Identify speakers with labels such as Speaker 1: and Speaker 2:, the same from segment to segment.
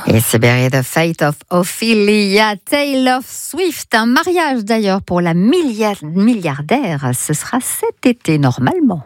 Speaker 1: Et c'est Bury the Fate of Ophelia, Taylor Swift. Un mariage d'ailleurs pour la milliardaire. Ce sera cet été normalement.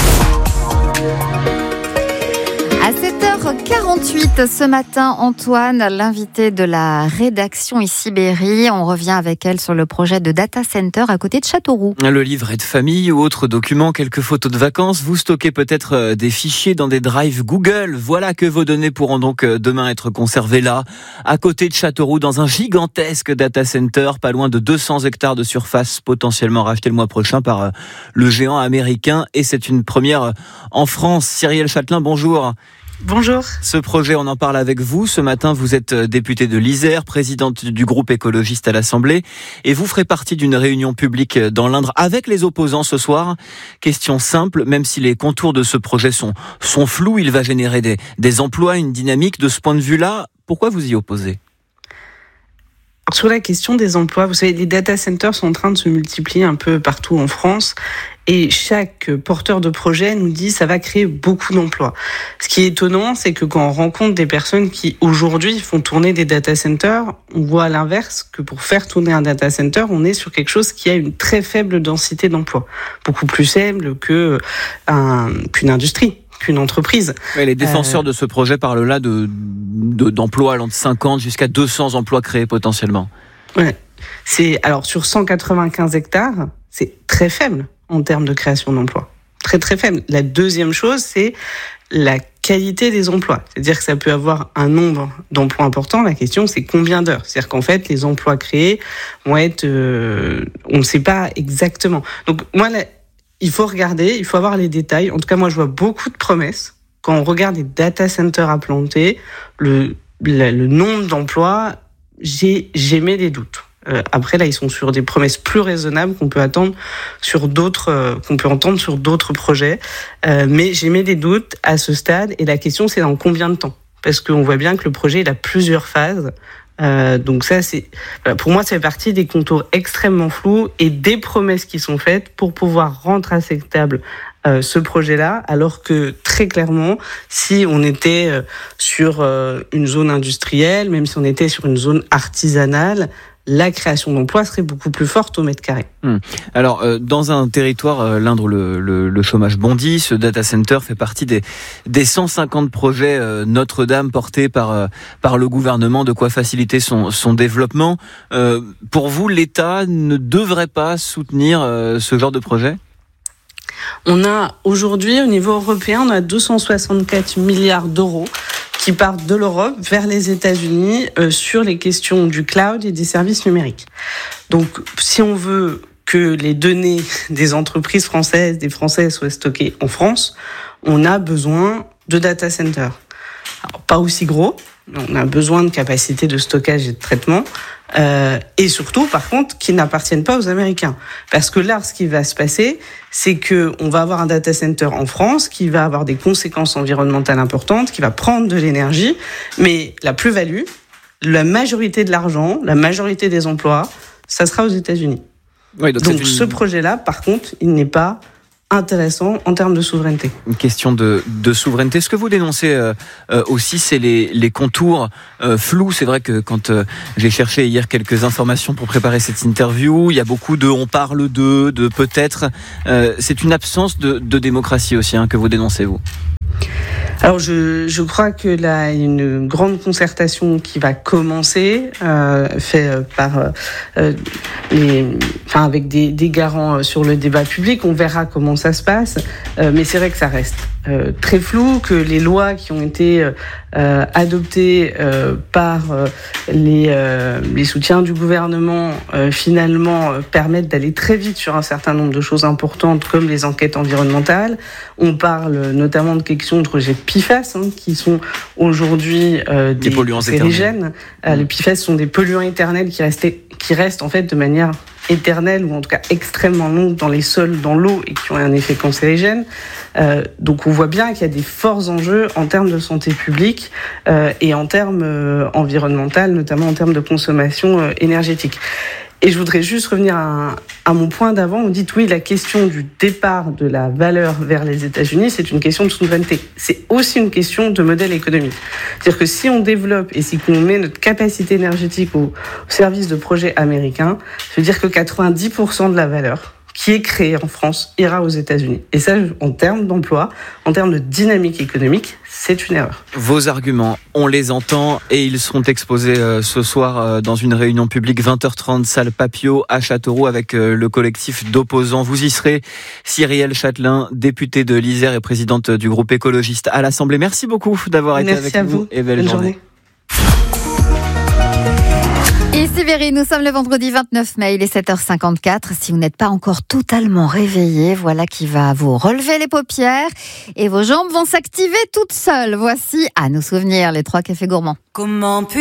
Speaker 1: À 7h48 ce matin, Antoine, l'invité de la rédaction ici Berry, on revient avec elle sur le projet de data center à côté de Châteauroux.
Speaker 2: Le livret de famille ou autres documents, quelques photos de vacances, vous stockez peut-être des fichiers dans des drives Google. Voilà que vos données pourront donc demain être conservées là, à côté de Châteauroux, dans un gigantesque data center, pas loin de 200 hectares de surface, potentiellement racheté le mois prochain par le géant américain. Et c'est une première en France. Cyrielle Châtelain, bonjour.
Speaker 3: Bonjour.
Speaker 2: Ce projet, on en parle avec vous. Ce matin, vous êtes députée de l'Isère, présidente du groupe écologiste à l'Assemblée, et vous ferez partie d'une réunion publique dans l'Indre avec les opposants ce soir. Question simple, même si les contours de ce projet sont flous, il va générer des emplois, une dynamique. De ce point de vue-là, pourquoi vous y opposez ?
Speaker 3: Sur la question des emplois, vous savez, les data centers sont en train de se multiplier un peu partout en France. Et chaque porteur de projet nous dit que ça va créer beaucoup d'emplois. Ce qui est étonnant, c'est que quand on rencontre des personnes qui aujourd'hui font tourner des data centers, on voit à l'inverse que pour faire tourner un data center, on est sur quelque chose qui a une très faible densité d'emplois. Beaucoup plus faible qu'une industrie, qu'une entreprise.
Speaker 2: Ouais, les défenseurs de ce projet parlent là d'emplois allant de 50 jusqu'à 200 emplois créés potentiellement.
Speaker 3: Ouais. Alors sur 195 hectares, c'est très faible en termes de création d'emplois. Très très faible. La deuxième chose, c'est la qualité des emplois. C'est-à-dire que ça peut avoir un nombre d'emplois important. La question, c'est combien d'heures. C'est-à-dire qu'en fait, les emplois créés vont être... on ne sait pas exactement. Donc moi, là, il faut regarder, il faut avoir les détails. En tout cas, moi, je vois beaucoup de promesses. Quand on regarde les data centers à planter, le nombre d'emplois, j'émets des doutes. Après, là, ils sont sur des promesses plus raisonnables qu'on peut attendre sur d'autres, qu'on peut entendre sur d'autres projets. Mais j'émets des doutes à ce stade. Et la question, c'est dans combien de temps ? Parce qu'on voit bien que le projet, il a plusieurs phases. Donc ça, pour moi, ça fait partie des contours extrêmement flous et des promesses qui sont faites pour pouvoir rendre acceptable ce projet-là, alors que très clairement, si on était sur une zone industrielle, même si on était sur une zone artisanale, la création d'emplois serait beaucoup plus forte au mètre carré.
Speaker 2: Alors, dans un territoire, l'Indre, le chômage bondit. Ce data center fait partie des 150 projets Notre-Dame portés par le gouvernement, de quoi faciliter son développement. Pour vous, l'État ne devrait pas soutenir ce genre de projet ?
Speaker 3: On a aujourd'hui, au niveau européen, on a 264 milliards d'euros qui partent de l'Europe vers les États-Unis sur les questions du cloud et des services numériques. Donc, si on veut que les données des entreprises françaises, des Français soient stockées en France, on a besoin de data centers. Alors, pas aussi gros, on a besoin de capacités de stockage et de traitement, et surtout, par contre, qui n'appartiennent pas aux Américains. Parce que là, ce qui va se passer, c'est que on va avoir un data center en France qui va avoir des conséquences environnementales importantes, qui va prendre de l'énergie, mais la plus-value, la majorité de l'argent, la majorité des emplois, ça sera aux États-Unis.
Speaker 2: Oui, donc
Speaker 3: ce projet-là, par contre, il n'est pas intéressant en termes de souveraineté.
Speaker 2: Une question de souveraineté. Ce que vous dénoncez aussi, c'est les contours flous. C'est vrai que quand j'ai cherché hier quelques informations pour préparer cette interview, il y a beaucoup de on parle de peut-être. C'est une absence de démocratie aussi que vous dénoncez, vous.
Speaker 3: Alors je crois que là, il y a une grande concertation qui va commencer, fait par avec des garants sur le débat public. On verra comment ça se passe, mais c'est vrai que ça reste très flou, que les lois qui ont été adoptées par les soutiens du gouvernement finalement permettent d'aller très vite sur un certain nombre de choses importantes comme les enquêtes environnementales. On parle notamment de questions de rejet de PFAS qui sont aujourd'hui des
Speaker 2: polluants
Speaker 3: cancérigènes. Les PFAS sont des polluants éternels qui restent en fait de manière éternelle ou en tout cas extrêmement longue dans les sols, dans l'eau et qui ont un effet cancérigène. Donc on voit bien qu'il y a des forts enjeux en termes de santé publique et en termes environnementaux, notamment en termes de consommation énergétique. Et je voudrais juste revenir à mon point d'avant. Vous dites oui, la question du départ de la valeur vers les États-Unis, c'est une question de souveraineté. C'est aussi une question de modèle économique. C'est-à-dire que si on développe et si on met notre capacité énergétique au service de projets américains, ça veut dire que 90% de la valeur qui est créée en France ira aux États-Unis. Et ça, en termes d'emploi, en termes de dynamique économique, c'est une erreur.
Speaker 2: Vos arguments, on les entend et ils seront exposés ce soir dans une réunion publique 20h30, salle Papio à Châteauroux avec le collectif d'opposants. Vous y serez, Cyrielle Châtelain, députée de l'Isère et présidente du groupe écologiste à l'Assemblée. Merci beaucoup d'avoir été avec nous et belle journée.
Speaker 1: Ici Berry, nous sommes le vendredi 29 mai, il est 7h54. Si vous n'êtes pas encore totalement réveillé, voilà qui va vous relever les paupières et vos jambes vont s'activer toutes seules. Voici à nos souvenirs les 3 cafés gourmands.
Speaker 4: Comment